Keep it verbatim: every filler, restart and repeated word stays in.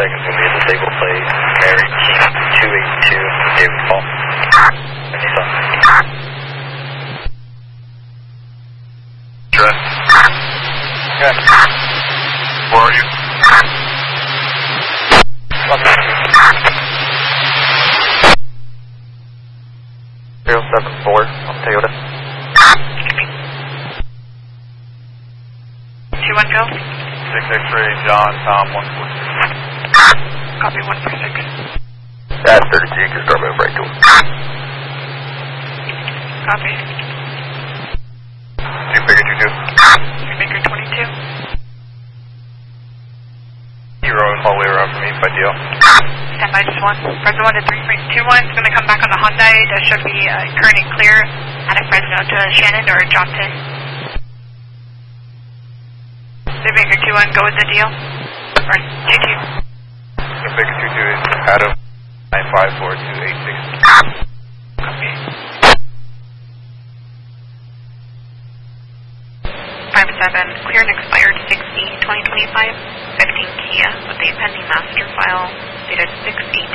seconds will be a disabled plate. Mary King two eighty-two, David Paul. Nissan. Dress. Good. Where are you? zero seven four on Toyota. two one go. six X-ray, John, Tom, one four six. Copy one four six. That's thirty-two, just start moving right to him. Copy. Two figure two two. Two Baker twenty-two. Hero hallway around for me by D L. Stand by just one. Fresno one to three three two one. It's going to come back on the Hyundai. That should be uh, current and clear out of Fresno to Shannon or Johnson. Two Baker two one, go with the deal. Or two two. Two figure two two is Adam nine five four two eight six. Copy. five seven, clear and expired sixty twenty twenty-five. fifteen Kia with a pending master file dated six eighteen.